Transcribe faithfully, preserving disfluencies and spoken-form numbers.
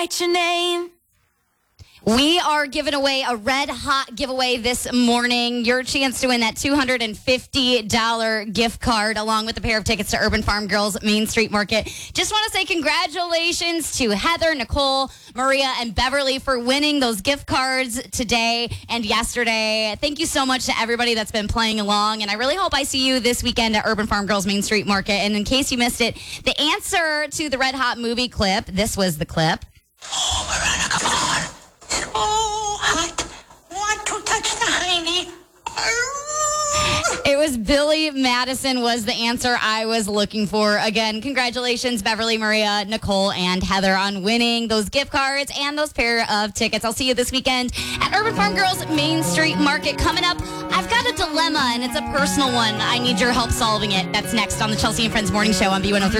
write your name. We are giving away a red hot giveaway this morning. Your chance to win that two hundred fifty dollars gift card along with a pair of tickets to Urban Farm Girls Main Street Market. Just want to say congratulations to Heather, Nicole, Maria, and Beverly for winning those gift cards today and yesterday. Thank you so much to everybody that's been playing along. And I really hope I see you this weekend at Urban Farm Girls Main Street Market. And in case you missed it, the answer to the Red Hot movie clip, this was the clip. Oh, Miranda, come on. Oh, hot. Want to touch the hiney. It was Billy Madison was the answer I was looking for. Again, congratulations, Beverly, Maria, Nicole, and Heather on winning those gift cards and those pair of tickets. I'll see you this weekend at Urban Farm Girls Main Street Market. Coming up, I've got a dilemma, and it's a personal one. I need your help solving it. That's next on the Chelsea and Friends Morning Show on B one oh three.